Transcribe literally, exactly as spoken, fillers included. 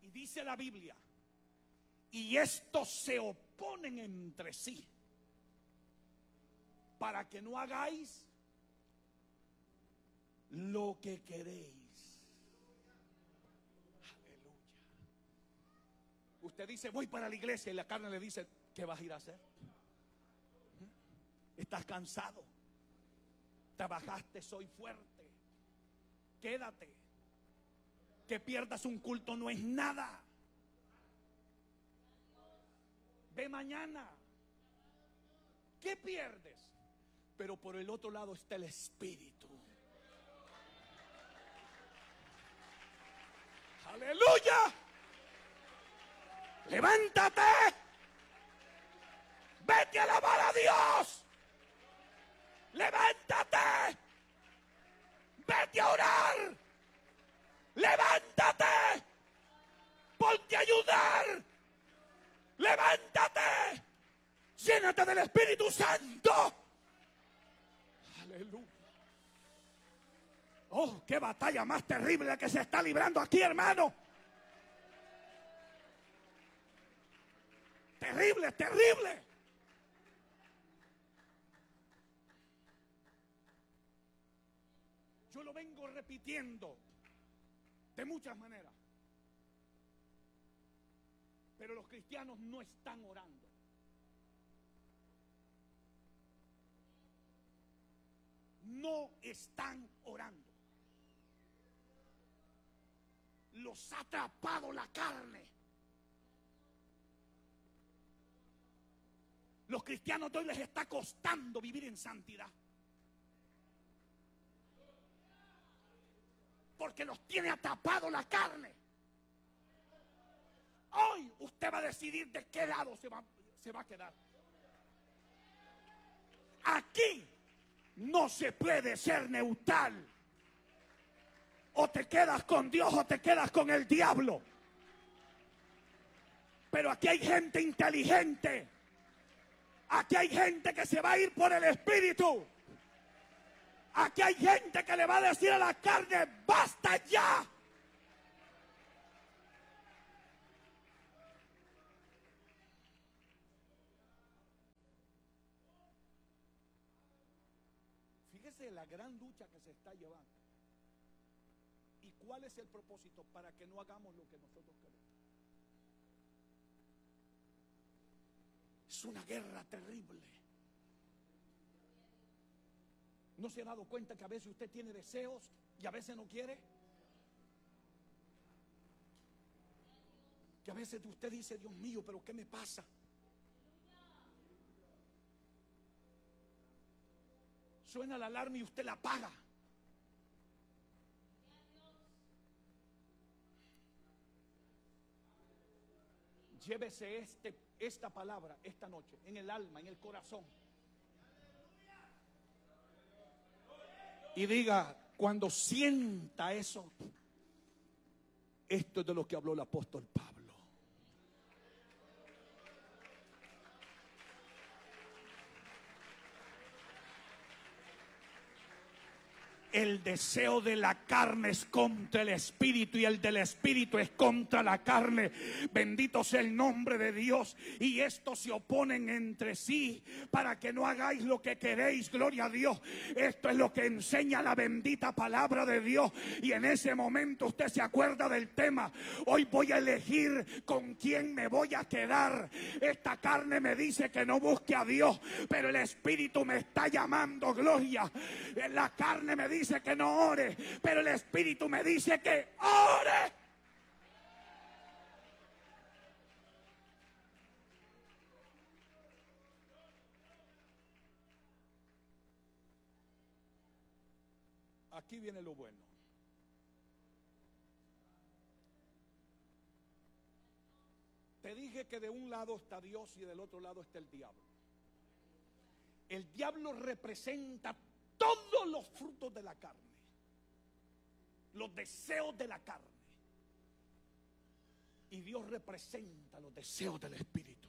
Y dice la Biblia, y estos se oponen entre sí, para que no hagáis lo que queréis. Aleluya. Usted dice, voy para la iglesia, y la carne le dice, ¿qué vas a ir a hacer? Estás cansado, trabajaste, soy fuerte, quédate. Que pierdas un culto no es nada. Ve mañana. ¿Qué pierdes? Pero por el otro lado está el Espíritu. ¡Aleluya! ¡Levántate! ¡Vete a alabar a Dios! ¡Levántate! ¡Vete a orar! ¡Levántate! ¡Ponte a ayudar! ¡Levántate! ¡Llénate del Espíritu Santo! ¡Aleluya! ¡Oh, qué batalla más terrible la que se está librando aquí, hermano! ¡Terrible, terrible! Yo lo vengo repitiendo de muchas maneras. Pero los cristianos no están orando. No están orando. Los ha atrapado la carne. Los cristianos de hoy les está costando vivir en santidad. Porque los tiene atrapado la carne. Hoy usted va a decidir de qué lado se va, se va a quedar. Aquí no se puede ser neutral. O te quedas con Dios o te quedas con el diablo. Pero aquí hay gente inteligente. Aquí hay gente que se va a ir por el Espíritu. Aquí hay gente que le va a decir a la carne, ¡basta ya! Fíjese la gran lucha que se está llevando. ¿Y cuál es el propósito? Para que no hagamos lo que nosotros queremos. Es una guerra terrible. ¿No se ha dado cuenta que a veces usted tiene deseos y a veces no quiere? Que a veces usted dice, Dios mío, pero ¿qué me pasa? Suena la alarma y usted la apaga. Llévese este, esta palabra esta noche en el alma, en el corazón. Y diga, cuando sienta eso, esto es de lo que habló el apóstol Pablo. El deseo de la carne es contra el espíritu y el del espíritu es contra la carne. Bendito sea el nombre de Dios. Y estos se oponen entre sí para que no hagáis lo que queréis. Gloria a Dios. Esto es lo que enseña la bendita palabra de Dios. Y en ese momento usted se acuerda del tema. Hoy voy a elegir con quién me voy a quedar. Esta carne me dice que no busque a Dios, pero el espíritu me está llamando. Gloria. La carne me dice dice que no ore, pero el Espíritu me dice que ore. Aquí viene lo bueno. Te dije que de un lado está Dios y del otro lado está el diablo. El diablo representa todos los frutos de la carne, los deseos de la carne. Y Dios representa los deseos del Espíritu.